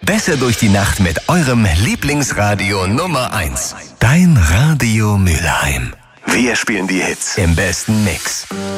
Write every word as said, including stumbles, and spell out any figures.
Besser durch die Nacht mit eurem Lieblingsradio Nummer eins. Dein Radio Mülheim. Wir spielen die Hits im besten Mix.